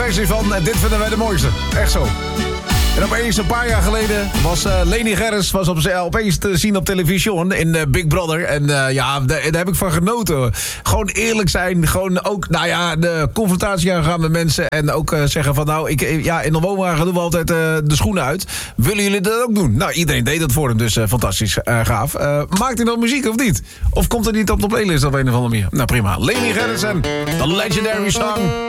versie van Dit Vinden Wij de Mooiste. Echt zo. En opeens een paar jaar geleden was Leni Gerrits opeens te zien op televisie in Big Brother. En daar heb ik van genoten. Gewoon eerlijk zijn. Gewoon ook, de confrontatie aangaan met mensen. En ook zeggen van, in de woonwagen doen we altijd de schoenen uit. Willen jullie dat ook doen? Nou, iedereen deed dat voor hem, dus fantastisch gaaf. Maakt hij nog muziek of niet? Of komt er niet op de playlist op een of andere manier? Nou, prima. Leni Gerrits en The Legendary Song.